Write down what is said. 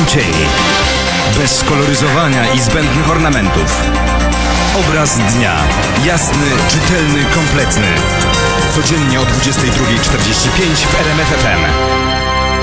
najkrócej. Bez koloryzowania i zbędnych ornamentów. Obraz dnia. Jasny, czytelny, kompletny. Codziennie o 22:45 w RMF FM.